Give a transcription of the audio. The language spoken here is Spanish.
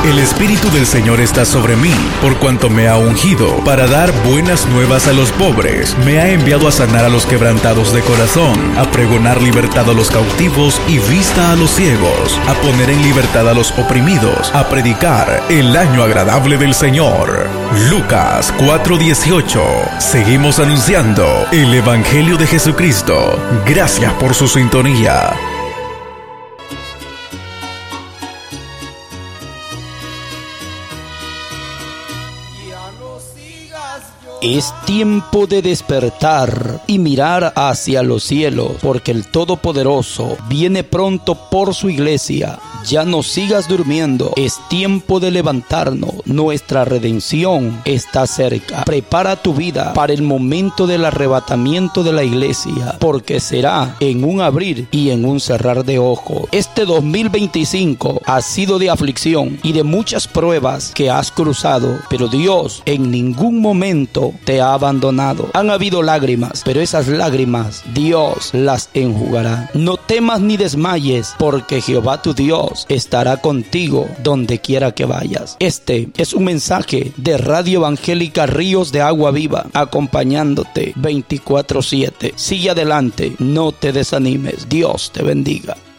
El Espíritu del Señor está sobre mí, por cuanto me ha ungido para dar buenas nuevas a los pobres. Me ha enviado a sanar a los quebrantados de corazón, a pregonar libertad a los cautivos y vista a los ciegos, a poner en libertad a los oprimidos, a predicar el año agradable del Señor. Lucas 4:18. Seguimos anunciando el Evangelio de Jesucristo. Gracias por su sintonía. Es tiempo de despertar y mirar hacia los cielos, porque el Todopoderoso viene pronto por su iglesia. Ya no sigas durmiendo, es tiempo de levantarnos. Nuestra redención está cerca. Prepara tu vida para el momento del arrebatamiento de la iglesia, porque será en un abrir y en un cerrar de ojos. Este 2025 ha sido de aflicción y de muchas pruebas que has cruzado, pero Dios en ningún momento te ha abandonado. Han habido lágrimas, pero esas lágrimas Dios las enjugará. No temas ni desmayes, porque Jehová tu Dios estará contigo donde quiera que vayas. Este es un mensaje de Radio Evangélica Ríos de Agua Viva, acompañándote 24/7. Sigue adelante, no te desanimes. Dios te bendiga.